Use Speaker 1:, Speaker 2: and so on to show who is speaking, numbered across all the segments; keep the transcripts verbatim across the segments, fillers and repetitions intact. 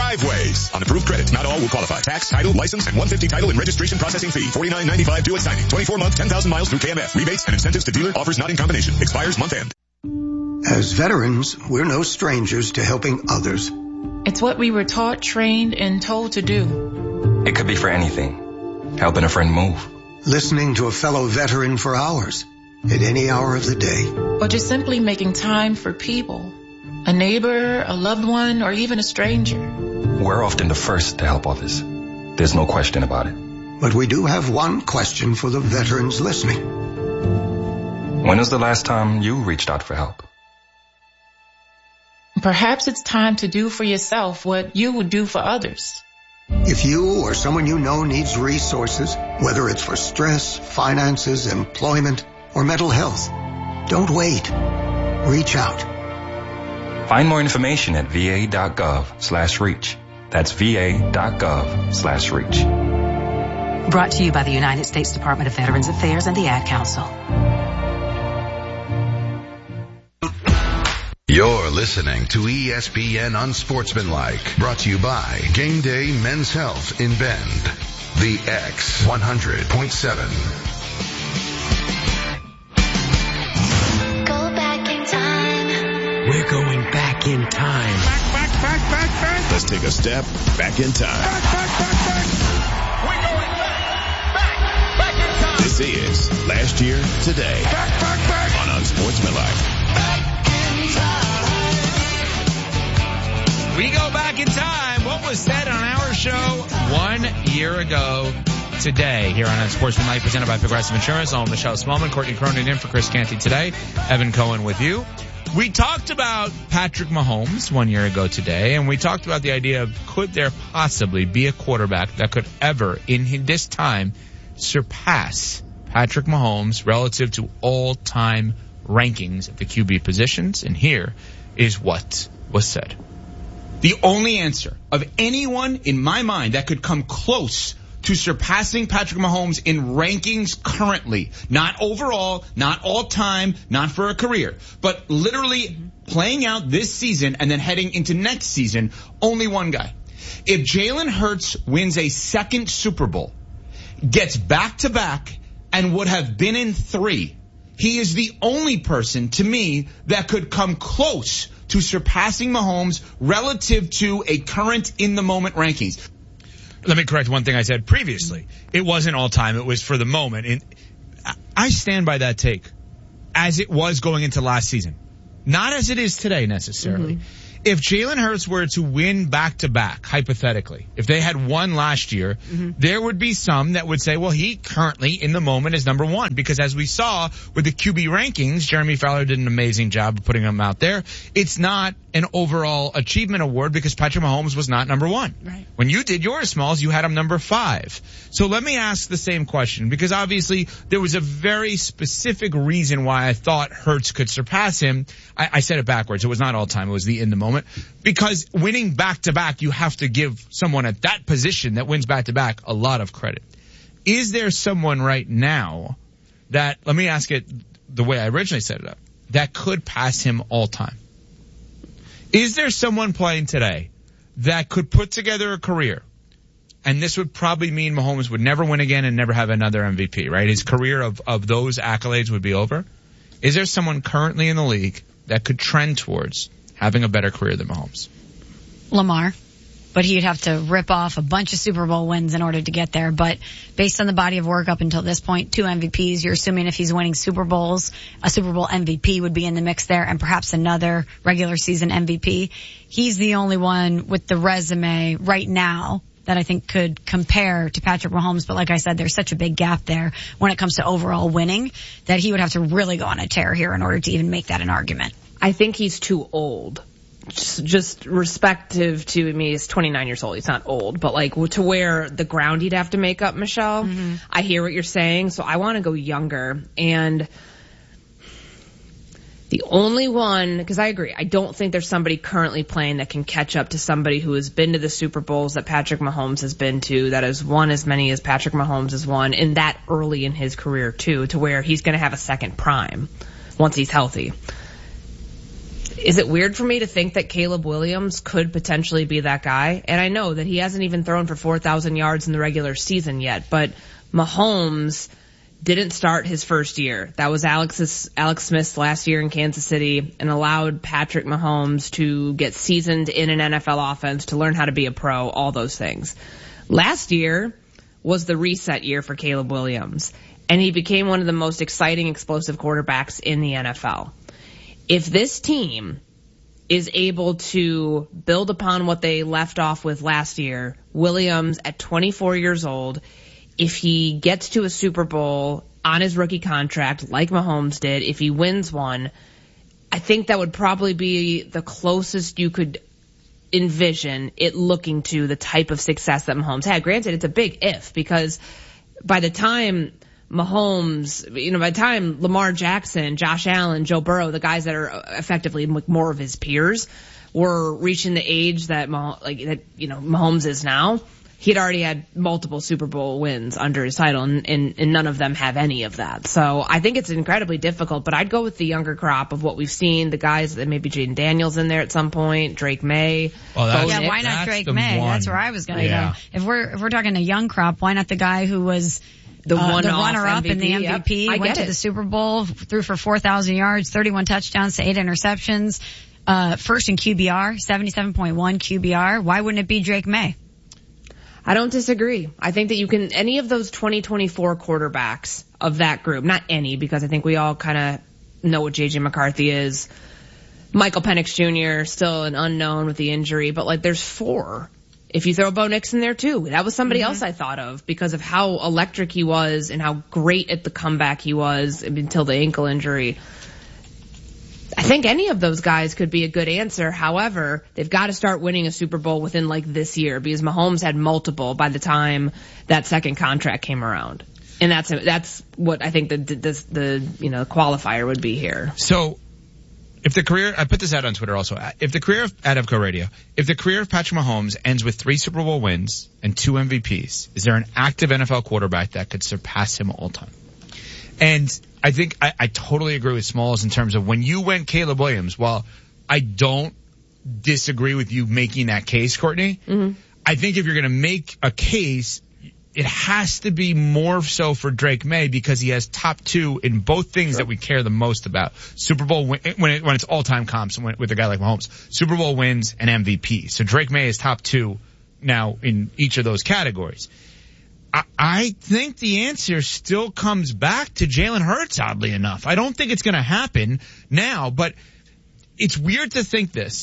Speaker 1: Driveways. On approved credit, not all will qualify. Tax, title, license, and one hundred fifty dollars title and registration processing fee. forty-nine ninety-five due at signing. twenty-four month, ten thousand miles through K M F. Rebates and incentives to dealer. Offers not in combination. Expires month end.
Speaker 2: As veterans, we're no strangers to helping others.
Speaker 3: It's what we were taught, trained, and told to do.
Speaker 4: It could be for anything. Helping a friend move.
Speaker 2: Listening to a fellow veteran for hours. At any hour of the day.
Speaker 3: Or just simply making time for people. A neighbor, a loved one, or even a stranger.
Speaker 4: We're often the first to help others. There's no question about it.
Speaker 2: But we do have one question for the veterans listening.
Speaker 4: When was the last time you reached out for help?
Speaker 3: Perhaps it's time to do for yourself what you would do for others.
Speaker 2: If you or someone you know needs resources, whether it's for stress, finances, employment, or mental health, don't wait. Reach out.
Speaker 4: Find more information at va.gov slash reach. That's va.gov slash reach.
Speaker 5: Brought to you by the United States Department of Veterans Affairs and the Ad Council.
Speaker 6: You're listening to E S P N Unsportsmanlike, brought to you by Game Day Men's Health in Bend. The X one hundred point seven.
Speaker 7: Go back in time.
Speaker 8: We're going back in time.
Speaker 1: Back, back, back, back, back. Let's take a step back in time.
Speaker 9: Back, back, back, back. We're going back, back, back in time.
Speaker 1: This is Last Year Today.
Speaker 9: Back, back, back.
Speaker 1: On Unsportsmanlike.
Speaker 9: Back in time.
Speaker 10: We go back in time. What was said on our show one year ago today here on Unsportsmanlike, presented by Progressive Insurance. I'm Michelle Smallman, Courtney Cronin in for Chris Canty today. Evan Cohen with you. We talked about Patrick Mahomes one year ago today, and we talked about the idea of could there possibly be a quarterback that could ever, in this time, surpass Patrick Mahomes relative to all-time rankings at the Q B positions. And here is what was said.
Speaker 11: The only answer of anyone in my mind that could come close to surpassing Patrick Mahomes in rankings currently, not overall, not all time, not for a career, but literally playing out this season and then heading into next season, only one guy. If Jalen Hurts wins a second Super Bowl, gets back to back, and would have been in three, he is the only person to me that could come close to surpassing Mahomes relative to a current in the moment rankings.
Speaker 10: Let me correct one thing I said previously. It wasn't all time. It was for the moment. And I stand by that take as it was going into last season. Not as it is today necessarily. Mm-hmm. If Jalen Hurts were to win back-to-back, hypothetically, if they had won last year, mm-hmm. there would be some that would say, well, he currently in the moment is number one. Because as we saw with the Q B rankings, Jeremy Fowler did an amazing job of putting them out there. It's not an overall achievement award because Patrick Mahomes was not number one.
Speaker 3: Right.
Speaker 10: When you did yours, Smalls, you had him number five. So let me ask the same question, because obviously there was a very specific reason why I thought Hurts could surpass him. I, I said it backwards. It was not all time. It was the in the moment. Because winning back-to-back, you have to give someone at that position that wins back-to-back a lot of credit. Is there someone right now that, let me ask it the way I originally set it up, that could pass him all time? Is there someone playing today that could put together a career, and this would probably mean Mahomes would never win again and never have another M V P, right? His career of, of those accolades would be over. Is there someone currently in the league that could trend towards having a better career than Mahomes?
Speaker 12: Lamar. But he'd have to rip off a bunch of Super Bowl wins in order to get there. But based on the body of work up until this point, two M V Ps, you're assuming if he's winning Super Bowls, a Super Bowl M V P would be in the mix there, and perhaps another regular season M V P. He's the only one with the resume right now that I think could compare to Patrick Mahomes. But like I said, there's such a big gap there when it comes to overall winning that he would have to really go on a tear here in order to even make that an argument.
Speaker 13: I think he's too old. Just, just respective to me, he's twenty-nine years old. He's not old, but like to where the ground he'd have to make up, Michelle. Mm-hmm. I hear what you're saying, so I want to go younger. And the only one, because I agree, I don't think there's somebody currently playing that can catch up to somebody who has been to the Super Bowls that Patrick Mahomes has been to, that has won as many as Patrick Mahomes has won, and that early in his career too, to where he's going to have a second prime once he's healthy. Is it weird for me to think that Caleb Williams could potentially be that guy? And I know that he hasn't even thrown for four thousand yards in the regular season yet, but Mahomes didn't start his first year. That was Alex's, Alex Smith's last year in Kansas City, and allowed Patrick Mahomes to get seasoned in an N F L offense, to learn how to be a pro, all those things. Last year was the reset year for Caleb Williams, and he became one of the most exciting, explosive quarterbacks in the N F L. If this team is able to build upon what they left off with last year, Williams at twenty-four years old, if he gets to a Super Bowl on his rookie contract like Mahomes did, if he wins one, I think that would probably be the closest you could envision it looking to the type of success that Mahomes had. Granted, it's a big if, because by the time Mahomes, you know, by the time Lamar Jackson, Josh Allen, Joe Burrow, the guys that are effectively more of his peers, were reaching the age that, like, that, you know, Mahomes is now, he'd already had multiple Super Bowl wins under his title, and, and, and none of them have any of that. So I think it's incredibly difficult, but I'd go with the younger crop of what we've seen, the guys that maybe Jaden Daniels in there at some point, Drake May.
Speaker 12: Oh, that's, yeah, why not Drake May? One. That's where I was going to yeah. go. If we're, if we're talking a young crop, why not the guy who was the, uh, one the runner-up in the M V P, yep. went to it. the Super Bowl, threw for four thousand yards, thirty-one touchdowns to eight interceptions, uh, first in Q B R, seventy-seven point one Q B R. Why wouldn't it be Drake May?
Speaker 13: I don't disagree. I think that you can, any of those twenty twenty-four quarterbacks of that group, not any, because I think we all kind of know what J J McCarthy is. Michael Penix Junior, still an unknown with the injury, but like there's four. If you throw Bo Nix in there too, that was somebody mm-hmm. else I thought of because of how electric he was and how great at the comeback he was until the ankle injury. I think any of those guys could be a good answer. However, they've got to start winning a Super Bowl within like this year, because Mahomes had multiple by the time that second contract came around. And that's, that's what I think the, the, the, you know, qualifier would be here.
Speaker 10: So, if the career, I put this out on Twitter also, if the career of, at Evco Radio, if the career of Patrick Mahomes ends with three Super Bowl wins and two M V Ps, is there an active N F L quarterback that could surpass him all time? And I think I, I totally agree with Smalls in terms of when you went Caleb Williams, while I don't disagree with you making that case, Courtney, mm-hmm. I think if you're going to make a case, it has to be more so for Drake May because he has top two in both things sure. that we care the most about. Super Bowl win, when, it, when it's all-time comps with a guy like Mahomes. Super Bowl wins and M V P. So Drake May is top two now in each of those categories. I, I think the answer still comes back to Jalen Hurts, oddly enough. I don't think it's going to happen now, but it's weird to think this.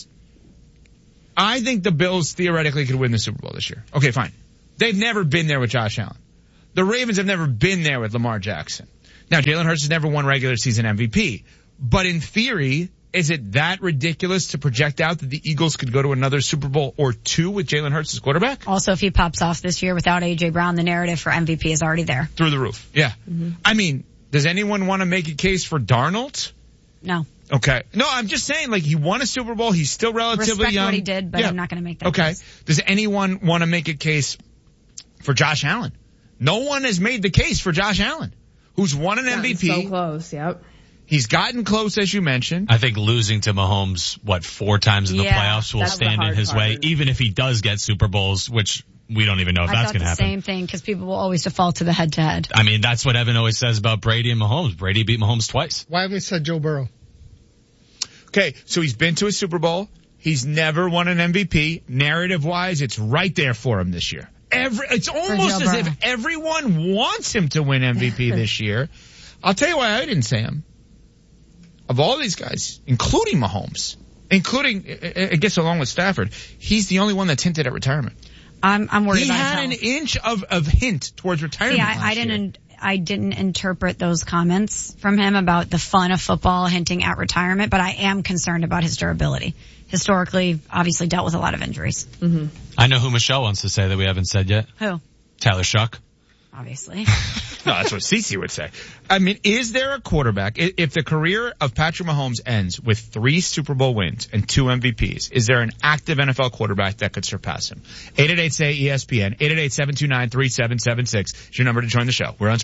Speaker 10: I think the Bills theoretically could win the Super Bowl this year. Okay, fine. They've never been there with Josh Allen. The Ravens have never been there with Lamar Jackson. Now, Jalen Hurts has never won regular season M V P. But in theory, is it that ridiculous to project out that the Eagles could go to another Super Bowl or two with Jalen Hurts as quarterback?
Speaker 12: Also, if he pops off this year without A J Brown, the narrative for M V P is already there.
Speaker 10: Through the roof, yeah. Mm-hmm. I mean, does anyone want to make a case for Darnold?
Speaker 12: No.
Speaker 10: Okay. No, I'm just saying, like, he won a Super Bowl. He's still relatively
Speaker 12: Respect
Speaker 10: young.
Speaker 12: what he did, but
Speaker 10: yeah.
Speaker 12: I'm not going to make that
Speaker 10: okay.
Speaker 12: case.
Speaker 10: Does anyone want to make a case for Josh Allen? No one has made the case for Josh Allen, who's won an
Speaker 13: Gotten
Speaker 10: M V P.
Speaker 13: So close, yep.
Speaker 10: He's gotten close, as you mentioned.
Speaker 7: I think losing to Mahomes, what, four times in the
Speaker 12: yeah,
Speaker 7: playoffs will stand in his
Speaker 13: part.
Speaker 7: way, even if he does get Super Bowls, which we don't even know if
Speaker 12: I
Speaker 7: that's going to happen.
Speaker 12: I thought the same thing, because people will always default to the head-to-head.
Speaker 7: I mean, that's what Evan always says about Brady and Mahomes. Brady beat Mahomes twice.
Speaker 14: Why haven't we said Joe Burrow?
Speaker 10: Okay, so he's been to a Super Bowl. He's never won an M V P. Narrative-wise, it's right there for him this year. Every, it's almost as if everyone wants him to win M V P this year. I'll tell you why I didn't say him. Of all these guys, including Mahomes, including, I guess along with Stafford, he's the only one that's hinted at retirement.
Speaker 12: I'm, I'm worried
Speaker 10: he
Speaker 12: about
Speaker 10: He had
Speaker 12: an
Speaker 10: inch of, of hint towards retirement.
Speaker 12: Yeah,
Speaker 10: last
Speaker 12: I, I didn't,
Speaker 10: year.
Speaker 12: I didn't interpret those comments from him about the fun of football hinting at retirement, but I am concerned about his durability. Historically, obviously dealt with a lot of injuries.
Speaker 13: Mm-hmm.
Speaker 7: I know who Michelle wants to say that we haven't said yet.
Speaker 12: Who?
Speaker 7: Tyler Shuck.
Speaker 12: Obviously.
Speaker 10: No, that's what Cece would say. I mean, is there a quarterback, if the career of Patrick Mahomes ends with three Super Bowl wins and two M V Ps, is there an active N F L quarterback that could surpass him? eight eight eight, S A Y, E S P N, eight eight eight, seven two nine, three seven seven six is your number to join the show. We're on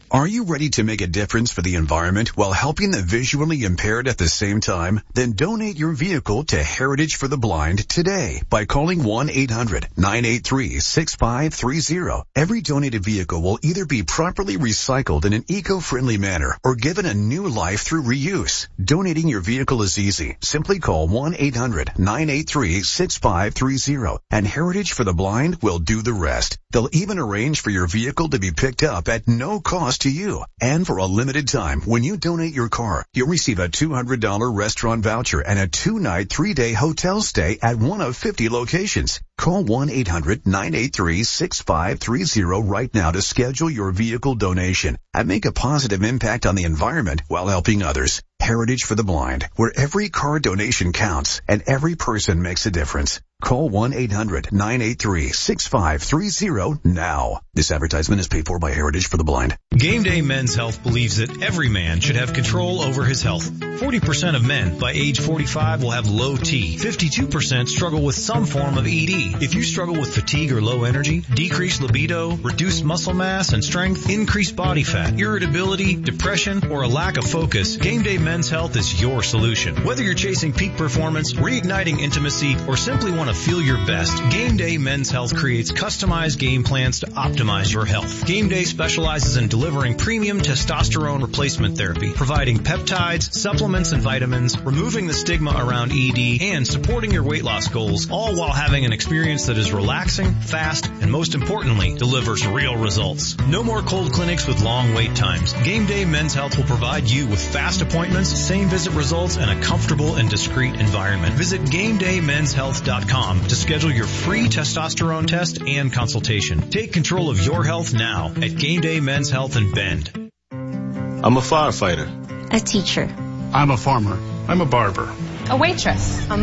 Speaker 14: Are you ready to make a difference for the environment while helping the visually impaired at the same time? Then donate your vehicle to Heritage for the Blind today by calling one eight hundred nine eight three six five three zero. Every donated vehicle will either be properly recycled in an eco-friendly manner or given a new life through reuse. Donating your vehicle is easy. Simply call one eight hundred nine eight three six five three zero and Heritage for the Blind will do the rest. They'll even arrange for your vehicle to be picked up at no cost to you. And for a limited time, when you donate your car, you'll receive a two hundred dollars restaurant voucher and a two-night, three-day hotel stay at one of fifty locations. Call one eight hundred nine eight three six five three zero right now to schedule your vehicle donation and make a positive impact on the environment while helping others. Heritage for the Blind, where every car donation counts and every person makes a difference. Call one eight hundred nine eight three six five three zero now. This advertisement is paid for by Heritage for the Blind.
Speaker 15: Game Day Men's Health believes that every man should have control over his health. forty percent of men by age forty-five will have low T. fifty-two percent struggle with some form of E D. If you struggle with fatigue or low energy, decreased libido, reduced muscle mass and strength, increased body fat, irritability, depression, or a lack of focus, Game Day Men's Health is your solution. Whether you're chasing peak performance, reigniting intimacy, or simply want to feel your best, Game Day Men's Health creates customized game plans to optimize your health. Game Day specializes in delivering premium testosterone replacement therapy, providing peptides, supplements, and vitamins, removing the stigma around E D, and supporting your weight loss goals, all while having an experience that is relaxing, fast, and most importantly, delivers real results. No more cold clinics with long wait times. Game Day Men's Health will provide you with fast appointments, same visit results, and a comfortable and discreet environment. Visit game day men's health dot com to schedule your free testosterone test and consultation. Take control of your health now at Game Day Men's Health in Bend.
Speaker 16: I'm a firefighter.
Speaker 17: A teacher.
Speaker 16: I'm a farmer. I'm a barber.
Speaker 17: A waitress. A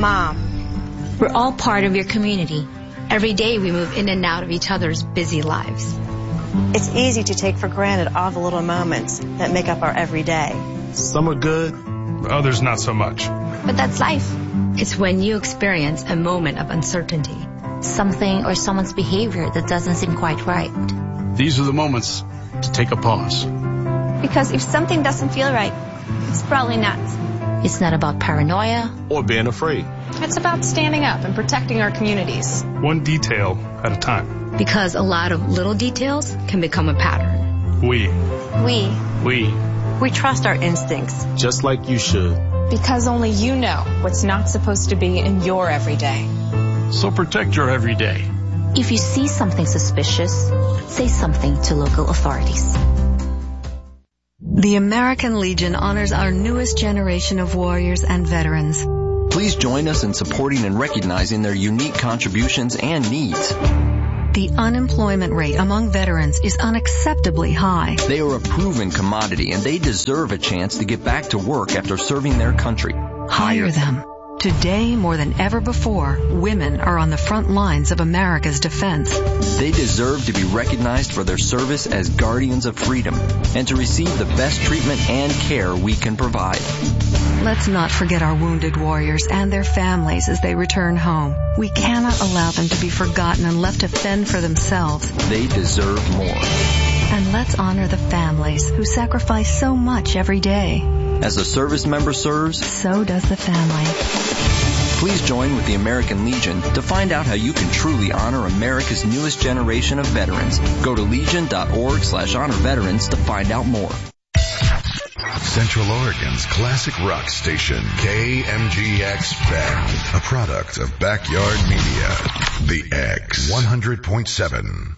Speaker 17: mom. We're all part of your community. Every day we move in and out of each other's busy lives.
Speaker 18: It's easy to take for granted all the little moments that make up our everyday.
Speaker 16: Some are good, others not so much.
Speaker 17: But that's life. It's when you experience a moment of uncertainty, something or someone's behavior that doesn't seem quite right.
Speaker 16: These are the moments to take a pause.
Speaker 17: Because if something doesn't feel right, it's probably not. It's not about paranoia
Speaker 16: or being afraid.
Speaker 19: It's about standing up and protecting our communities.
Speaker 16: One detail at a time.
Speaker 17: Because a lot of little details can become a pattern.
Speaker 16: We.
Speaker 18: We.
Speaker 16: We.
Speaker 18: We trust our instincts.
Speaker 16: Just like you should.
Speaker 19: Because only you know what's not supposed to be in your everyday.
Speaker 16: So protect your everyday.
Speaker 17: If you see something suspicious, say something to local authorities.
Speaker 20: The American Legion honors our newest generation of warriors and veterans.
Speaker 21: Please join us in supporting and recognizing their unique contributions and needs.
Speaker 20: The unemployment rate among veterans is unacceptably high.
Speaker 21: They are a proven commodity and they deserve a chance to get back to work after serving their country.
Speaker 20: Hire them. Today, more than ever before, women are on the front lines of America's defense.
Speaker 21: They deserve to be recognized for their service as guardians of freedom and to receive the best treatment and care we can provide.
Speaker 20: Let's not forget our wounded warriors and their families as they return home. We cannot allow them to be forgotten and left to fend for themselves.
Speaker 21: They deserve more.
Speaker 20: And let's honor the families who sacrifice so much every day.
Speaker 21: As a service member serves,
Speaker 20: so does the family.
Speaker 21: Please join with the American Legion to find out how you can truly honor America's newest generation of veterans. Go to legion.org slash honor veterans to find out more.
Speaker 6: Central Oregon's classic rock station, K M G X Bend, a product of Backyard Media. The X one hundred point seven.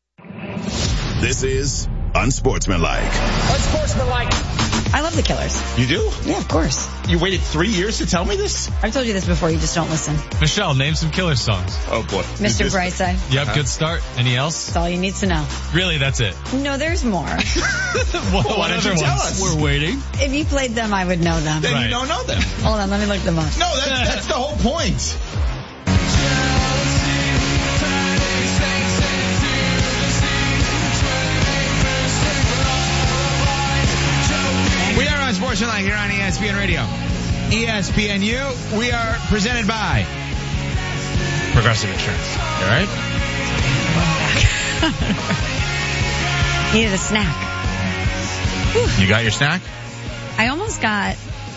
Speaker 1: This is Unsportsmanlike.
Speaker 12: Unsportsmanlike. I love the Killers.
Speaker 11: You do?
Speaker 12: Yeah, of course.
Speaker 11: You waited three years to tell me this?
Speaker 12: I've told you this before, you just don't listen.
Speaker 7: Michelle, name some Killers songs.
Speaker 11: Oh boy.
Speaker 12: Mister Brightside.
Speaker 7: Yep, good start. Any else?
Speaker 12: That's all you need to know.
Speaker 7: Really, that's it?
Speaker 12: No, there's more.
Speaker 7: what
Speaker 11: well, what
Speaker 7: other
Speaker 11: ones?
Speaker 7: Tell us? We're waiting.
Speaker 12: If you played them, I would know them.
Speaker 11: Then
Speaker 7: right.
Speaker 11: you don't know them.
Speaker 12: Hold on, let me look them up.
Speaker 11: No, that's, that's the whole point.
Speaker 10: Unsportsmanlike here on E S P N Radio. E S P N U, we are presented by Progressive Insurance. You all right?
Speaker 12: Needed a snack.
Speaker 10: You got your snack?
Speaker 12: I almost got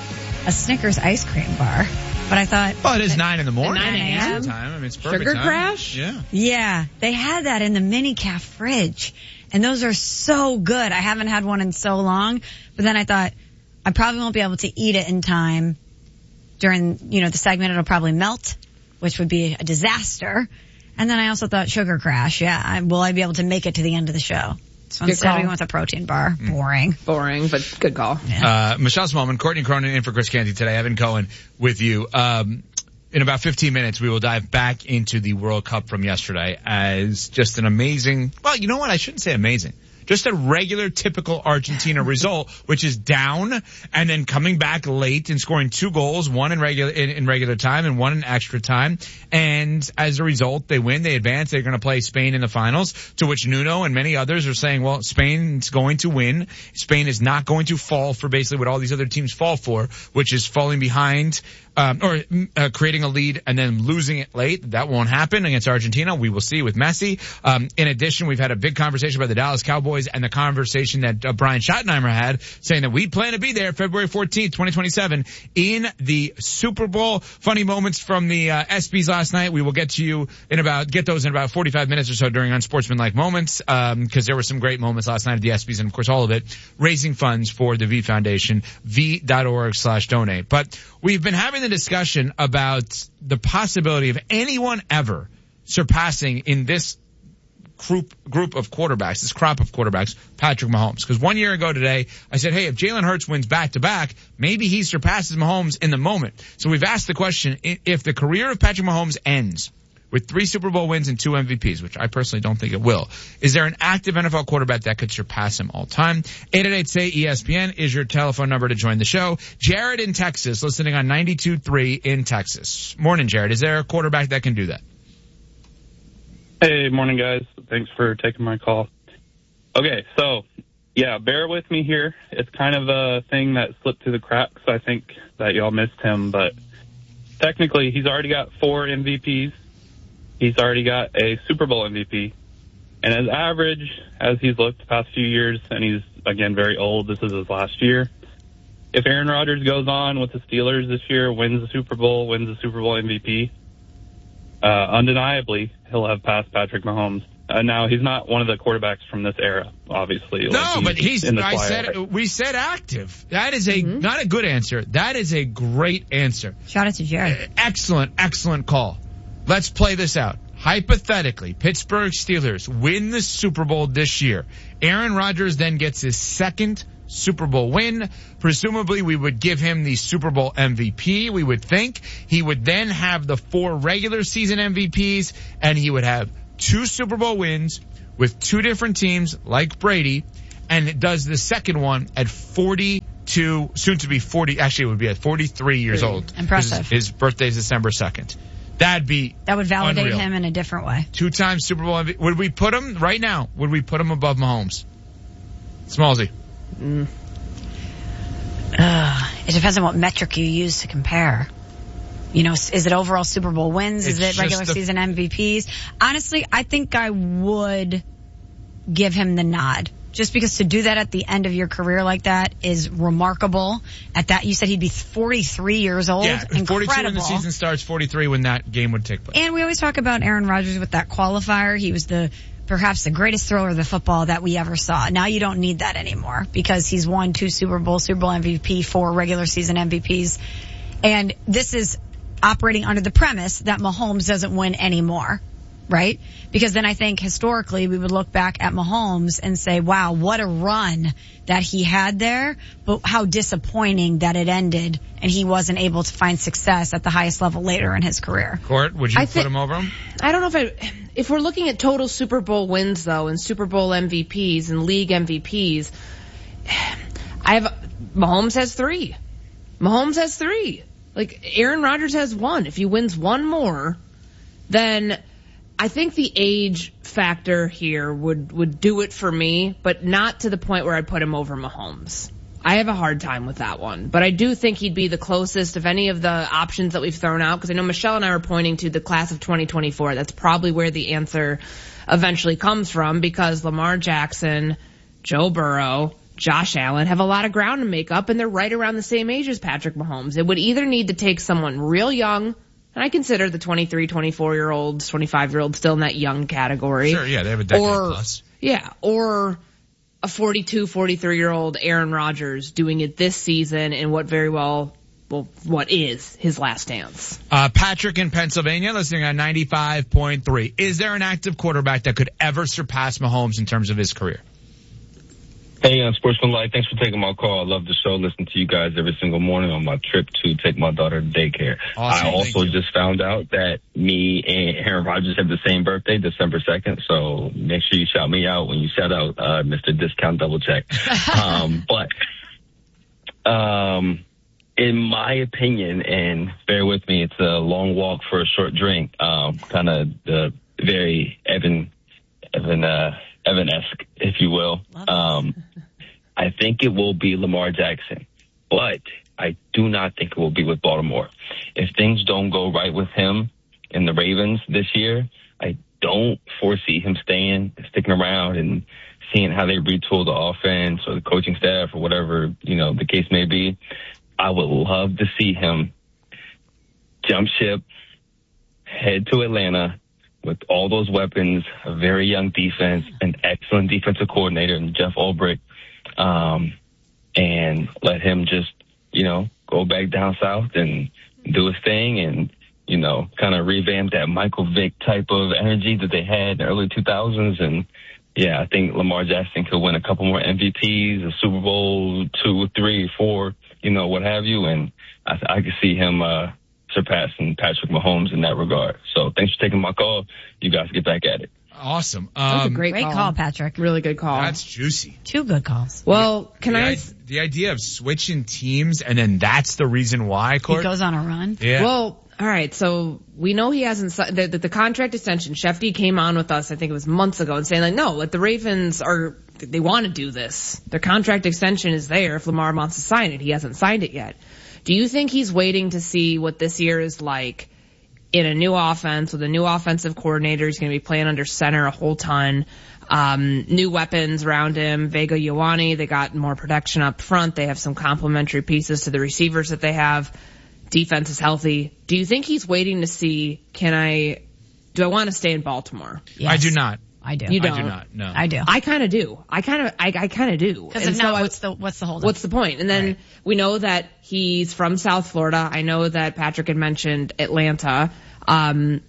Speaker 12: a Snickers ice cream bar, but I thought...
Speaker 10: Oh, it is nine in the morning.
Speaker 12: nine a.m.
Speaker 10: Time. I mean, it's perfect
Speaker 13: Sugar
Speaker 10: time.
Speaker 13: Crash?
Speaker 10: Yeah.
Speaker 12: Yeah, they had that in the mini calf fridge, and those are so good. I haven't had one in so long, but then I thought I probably won't be able to eat it in time during, you know, the segment. It'll probably melt, which would be a disaster. And then I also thought Sugar Crash. Yeah, I, will I be able to make it to the end of the show? So
Speaker 13: Good
Speaker 12: instead
Speaker 13: call.
Speaker 12: we went with a protein bar. Boring.
Speaker 13: Boring, but good call.
Speaker 10: Uh, Michelle Smallman, Courtney Cronin in for Chris Canty today. Evan Cohen with you. Um, in about fifteen minutes, we will dive back into the World Cup from yesterday as just an amazing, well, you know what? I shouldn't say amazing. Just a regular, typical Argentina result, which is down and then coming back late and scoring two goals, one in regular in, in regular time and one in extra time. And as a result, they win, they advance. They're going to play Spain in the finals. To which Nuno and many others are saying, well, Spain's going to win. Spain is not going to fall for basically what all these other teams fall for, which is falling behind. Um, or uh, creating a lead and then losing it late. That won't happen against Argentina. We will see with Messi. Um, in addition, we've had a big conversation about the Dallas Cowboys and the conversation that uh, Brian Schottenheimer had, saying that we plan to be there February fourteenth, twenty twenty-seven in the Super Bowl. Funny moments from the uh, ESPYs last night. We will get to you in about, get those in about forty-five minutes or so during Unsportsmanlike Moments, um, cause there were some great moments last night at the ESPYs and of course all of it raising funds for the V Foundation, v.org slash donate. But we've been having the discussion about the possibility of anyone ever surpassing in this group group of quarterbacks, this crop of quarterbacks, Patrick Mahomes. Because one year ago today, I said, hey, if Jalen Hurts wins back-to-back, maybe he surpasses Mahomes in the moment. So we've asked the question, if the career of Patrick Mahomes ends with three Super Bowl wins and two M V Ps, which I personally don't think it will, is there an active N F L quarterback that could surpass him all time? eight eight eight, S A Y, E S P N is your telephone number to join the show. Jared in Texas, listening on ninety-two point three in Texas. Morning, Jared. Is there a quarterback that can do that?
Speaker 2: Hey, morning, guys. Thanks for taking my call. Okay, so, yeah, bear with me here. It's kind of a thing that slipped through the cracks. I think that y'all missed him, but technically he's already got four M V Ps. He's already got a Super Bowl M V P. And as average as he's looked the past few years, and he's, again, very old, this is his last year. If Aaron Rodgers goes on with the Steelers this year, wins the Super Bowl, wins the Super Bowl M V P, uh, undeniably, he'll have passed Patrick Mahomes. Uh, now, he's not one of the quarterbacks from this era, obviously.
Speaker 10: No,
Speaker 2: like he's
Speaker 10: but he's,
Speaker 2: in the
Speaker 10: I
Speaker 2: twilight.
Speaker 10: said, we said active. That is a, mm-hmm. not a good answer. That is a great answer.
Speaker 12: Shout out to Jared.
Speaker 10: Excellent, excellent call. Let's play this out. Hypothetically, Pittsburgh Steelers win the Super Bowl this year. Aaron Rodgers then gets his second Super Bowl win. Presumably, we would give him the Super Bowl M V P, we would think. He would then have the four regular season M V Ps, and he would have two Super Bowl wins with two different teams, like Brady, and does the second one at forty-two, soon to be forty, actually it would be at forty-three years old.
Speaker 12: Impressive.
Speaker 10: His, his birthday is December second. That'd be
Speaker 12: That would validate
Speaker 10: unreal.
Speaker 12: him in a different way.
Speaker 10: Two-time Super Bowl M V P. Would we put him, right now, would we put him above Mahomes? Smallsy.
Speaker 12: Mm. Uh, it depends on what metric you use to compare. You know, is it overall Super Bowl wins?
Speaker 10: It's
Speaker 12: is it regular
Speaker 10: the,
Speaker 12: season M V Ps? Honestly, I think I would give him the nod. Just because to do that at the end of your career like that is remarkable. At that, you said he'd be forty-three years old.
Speaker 10: Yeah,
Speaker 12: Incredible.
Speaker 10: forty-two when the season starts, forty-three when that game would take place.
Speaker 12: And we always talk about Aaron Rodgers with that qualifier. He was the perhaps the greatest thrower of the football that we ever saw. Now you don't need that anymore because he's won two Super Bowl, Super Bowl M V P, four regular season M V Ps. And this is operating under the premise that Mahomes doesn't win anymore. Right? Because then I think historically we would look back at Mahomes and say, wow, what a run that he had there, but how disappointing that it ended and he wasn't able to find success at the highest level later in his carear.
Speaker 10: Court, would you
Speaker 13: I
Speaker 10: put
Speaker 13: thi-
Speaker 10: him over him?
Speaker 13: I don't know if I, if we're looking at total Super Bowl wins though and Super Bowl M V Ps and league M V Ps, I have, Mahomes has three. Mahomes has three. Like Aaron Rodgers has one. If he wins one more, then I think the age factor here would, would do it for me, but not to the point where I'd put him over Mahomes. I have a hard time with that one, but I do think he'd be the closest of any of the options that we've thrown out, because I know Michelle and I are pointing to the class of twenty twenty-four. That's probably where the answer eventually comes from, because Lamar Jackson, Joe Burrow, Josh Allen have a lot of ground to make up, and they're right around the same age as Patrick Mahomes. It would either need to take someone real young, and I consider the twenty-three, twenty-four-year-olds, twenty-five-year-olds still in that young category.
Speaker 10: Sure, yeah, they have a decade
Speaker 13: or,
Speaker 10: plus.
Speaker 13: Yeah, or a forty-two, forty-three-year-old Aaron Rodgers doing it this season in what very well, well, what is his last dance.
Speaker 10: Uh, Patrick in Pennsylvania, listening on ninety-five point three. Is there an active quarterback that could ever surpass Mahomes in terms of his career?
Speaker 4: Hey, uh, Sportsman Life, thanks for taking my call. I love the show. Listen to you guys every single morning on my trip to take my daughter to daycare.
Speaker 10: Awesome,
Speaker 4: I also just found out that me and Aaron Rodgers have the same birthday, December second. So make sure you shout me out when you shout out, uh, Mister Discount Double Check. um, but, um, in my opinion, and bear with me, it's a long walk for a short drink. Um, kind of the very Evan, Evan, uh, Evan-esque, if you will. Um, I think it will be Lamar Jackson, but I do not think it will be with Baltimore. If things don't go right with him and the Ravens this year, I don't foresee him staying, sticking around and seeing how they retool the offense or the coaching staff or whatever, you know, the case may be. I would love to see him jump ship, head to Atlanta, with all those weapons, a very young defense, an excellent defensive coordinator in Jeff Ulbrich, um, and let him just, you know, go back down south and do his thing and, you know, kind of revamp that Michael Vick type of energy that they had in the early two thousands. And, yeah, I think Lamar Jackson could win a couple more M V Ps, a Super Bowl, two, three, four, you know, what have you. And I, I could see him, uh, surpassing Patrick Mahomes in that regard. So thanks for taking my call. You guys get back at it.
Speaker 10: Awesome. Um,
Speaker 13: That was a great,
Speaker 12: Great
Speaker 13: call.
Speaker 12: call, Patrick.
Speaker 13: Really good call.
Speaker 10: That's juicy.
Speaker 12: Two good calls.
Speaker 13: Well, can
Speaker 10: the,
Speaker 13: I...
Speaker 10: I the idea of switching teams and then that's the reason why, Court?
Speaker 12: He goes on a run.
Speaker 10: Yeah.
Speaker 13: Well, all right. So we know he hasn't si- the, the, the contract extension. Shefty came on with us, I think it was months ago, and saying like, no, like the Ravens are, they want to do this. Their contract extension is there if Lamar wants to sign it. He hasn't signed it yet. Do you think he's waiting to see what this year is like in a new offense with a new offensive coordinator? He's going to be playing under center a whole ton. Um, new weapons around him. Vega Ioane, they got more protection up front. They have some complementary pieces to the receivers that they have. Defense is healthy. Do you think he's waiting to see, can I, do I want to stay in Baltimore?
Speaker 12: Yes.
Speaker 10: I do not.
Speaker 12: I do.
Speaker 13: You don't?
Speaker 10: I do not, no.
Speaker 12: I do.
Speaker 13: I kind of do. I kind of, I, I kind of do.
Speaker 12: Because
Speaker 13: And
Speaker 12: if
Speaker 13: so
Speaker 12: not,
Speaker 13: I-
Speaker 12: what's the what's the holdup?
Speaker 13: What's the point? And then
Speaker 12: Right.
Speaker 13: we know that he's from South Florida. I know that Patrick had mentioned Atlanta. Um,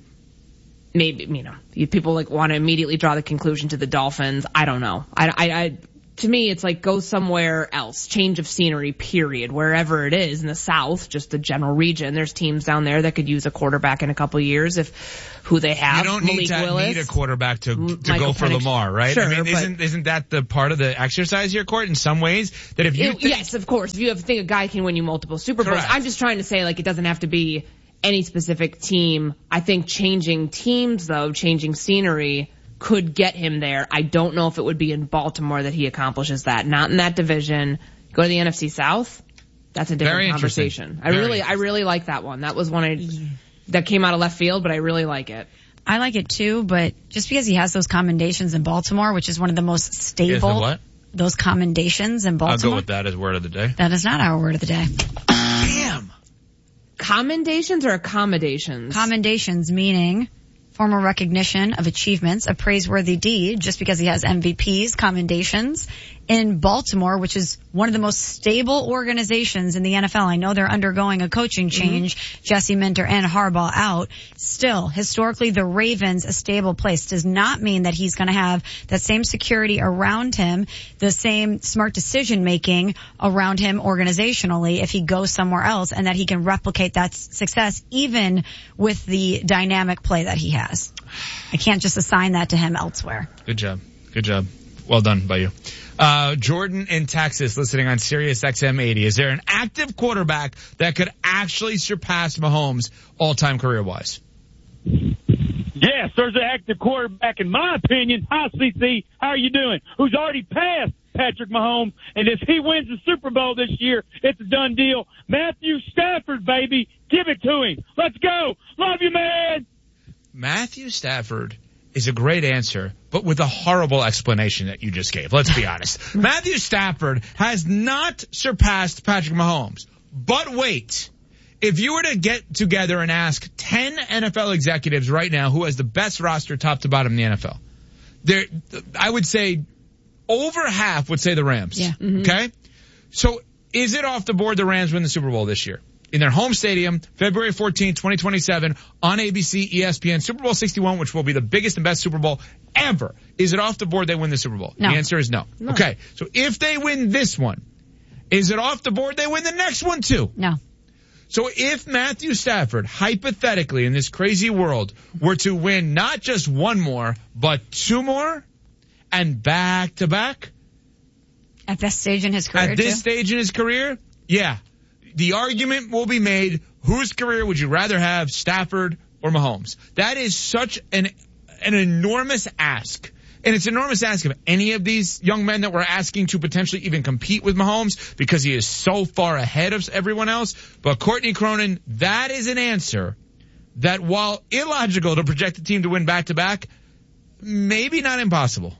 Speaker 13: maybe, you know, you- people like want to immediately draw the conclusion to the Dolphins. I don't know. I, I, I, to me, it's like go somewhere else. Change of scenery, period. Wherever it is in the South, just the general region. There's teams down there that could use a quarterback in a couple of years if who they have.
Speaker 10: You don't
Speaker 13: Malik
Speaker 10: need to
Speaker 13: Willis.
Speaker 10: need a quarterback to to
Speaker 13: Michael
Speaker 10: go for
Speaker 13: Penix.
Speaker 10: Lamar, right?
Speaker 13: Sure,
Speaker 10: I mean,
Speaker 13: but-
Speaker 10: isn't isn't that the part of the exercise here, Court? In some ways, that if you
Speaker 13: It-
Speaker 10: think,
Speaker 13: yes, of course. If you have think a guy can win you multiple Super Bowls,
Speaker 10: Correct.
Speaker 13: I'm just trying to say like it doesn't have to be any specific team. I think changing teams though, changing scenery could get him there. I don't know if it would be in Baltimore that he accomplishes that. Not in that division. Go to the N F C South. That's a different
Speaker 10: Very interesting.
Speaker 13: conversation. I
Speaker 10: Very
Speaker 13: really, I really like that one. That was one I, that came out of left field, but I really like it.
Speaker 12: I like it too, but just because he has those commendations in Baltimore, which is one of the most
Speaker 10: Is the
Speaker 12: stable,
Speaker 10: what?
Speaker 12: those commendations in
Speaker 10: I'll
Speaker 12: Baltimore.
Speaker 10: go with that as word of the day.
Speaker 12: That is not our word of the day.
Speaker 10: Damn.
Speaker 13: Commendations or accommodations?
Speaker 12: Commendations meaning formal recognition of achievements, a praiseworthy deed, just because he has M V Ps, commendations. In Baltimore, which is one of the most stable organizations in the N F L, I know they're undergoing a coaching change, mm-hmm. Jesse Minter and Harbaugh out. Still, historically, the Ravens, a stable place, does not mean that he's going to have that same security around him, the same smart decision making around him organizationally if he goes somewhere else, and that he can replicate that success even with the dynamic play that he has. I can't just assign that to him elsewhere.
Speaker 10: Good job. Good job. Well done by you. Uh, Jordan in Texas listening on Sirius X M eighty. Is there an active quarterback that could actually surpass Mahomes all-time career-wise?
Speaker 22: Yes, there's an active quarterback, in my opinion. Hi, C C. How are you doing? Who's already passed Patrick Mahomes. And if he wins the Super Bowl this year, it's a done deal. Matthew Stafford, baby. Give it to him. Let's go. Love you, man.
Speaker 10: Matthew Stafford is a great answer, but with a horrible explanation that you just gave. Let's be honest. Matthew Stafford has not surpassed Patrick Mahomes. But wait, if you were to get together and ask ten N F L executives right now who has the best roster top to bottom in the N F L, there, I would say over half would say the Rams.
Speaker 12: Yeah. Mm-hmm.
Speaker 10: Okay? So is it off the board the Rams win the Super Bowl this year? In their home stadium, February fourteenth, twenty twenty-seven, on A B C, E S P N, Super Bowl sixty-one, which will be the biggest and best Super Bowl ever. Is it off the board they win the Super Bowl?
Speaker 12: No.
Speaker 10: The answer is no.
Speaker 12: No.
Speaker 10: Okay, so if they win this one, is it off the board they win the next one too?
Speaker 12: No.
Speaker 10: So if Matthew Stafford, hypothetically in this crazy world, were to win not just one more, but two more, and back to back,
Speaker 12: at this stage in his career,
Speaker 10: at this
Speaker 12: too?
Speaker 10: stage in his career, yeah. The argument will be made, whose career would you rather have, Stafford or Mahomes? That is such an an enormous ask. And it's an enormous ask of any of these young men that we're asking to potentially even compete with Mahomes because he is so far ahead of everyone else. But Courtney Cronin, that is an answer that, while illogical to project a team to win back-to-back, maybe not impossible.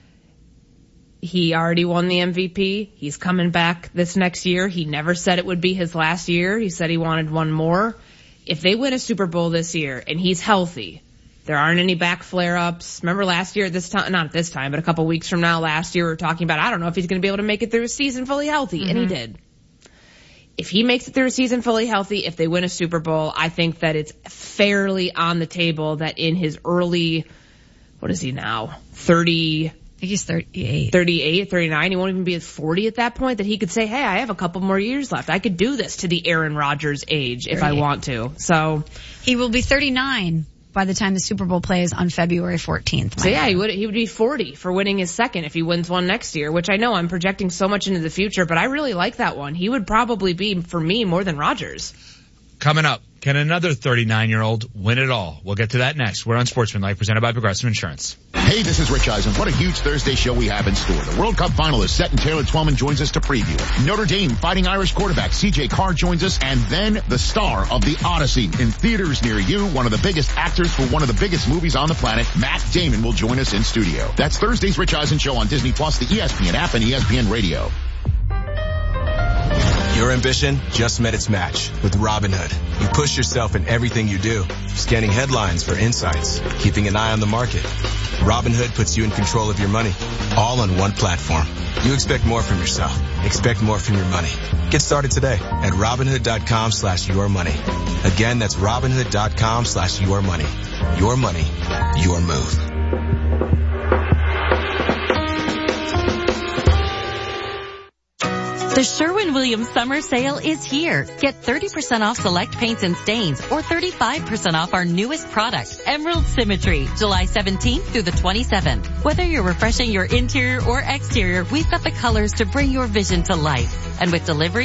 Speaker 13: He already won the M V P. He's coming back this next year. He never said it would be his last year. He said he wanted one more. If they win a Super Bowl this year and he's healthy, there aren't any back flare-ups. Remember last year at this time, not at this time, but a couple weeks from now, last year we were talking about, I don't know if he's going to be able to make it through a season fully healthy. Mm-hmm. And he did. If he makes it through a season fully healthy, if they win a Super Bowl, I think that it's fairly on the table that in his early, what is he now? thirty
Speaker 12: I think he's thirty-eight.
Speaker 13: thirty-eight, thirty-nine. He won't even be at forty at that point, that he could say, hey, I have a couple more years left. I could do this to the Aaron Rodgers age if I want to. So
Speaker 12: he will be thirty-nine by the time the Super Bowl plays on February fourteenth.
Speaker 13: So yeah, he would, he would be forty for winning his second if he wins one next year, which I know I'm projecting so much into the future, but I really like that one. He would probably be, for me, more than Rodgers.
Speaker 10: Coming up, can another thirty-nine-year-old win it all? We'll get to that next. We're on Sportsmanlike, presented by Progressive Insurance.
Speaker 5: Hey, this is Rich Eisen. What a huge Thursday show we have in store. The World Cup final is set and Taylor Twellman joins us to preview it. Notre Dame Fighting Irish quarterback C J Carr joins us, and then the star of The Odyssey in theaters near you, one of the biggest actors for one of the biggest movies on the planet, Matt Damon, will join us in studio. That's Thursday's Rich Eisen show on Disney Plus, the E S P N app, and E S P N Radio.
Speaker 8: Your ambition just met its match with Robinhood. You push yourself in everything you do, scanning headlines for insights, keeping an eye on the market. Robinhood puts you in control of your money, all on one platform. You expect more from yourself. Expect more from your money. Get started today at Robinhood.com slash your money. Again, that's Robinhood.com slash your money. Your money, your move.
Speaker 23: The Sherwin-Williams summer sale is here. Get thirty percent off select paints and stains or thirty-five percent off our newest product, Emerald Symmetry, July seventeenth through the twenty-seventh. Whether you're refreshing your interior or exterior, we've got the colors to bring your vision to life. And with delivery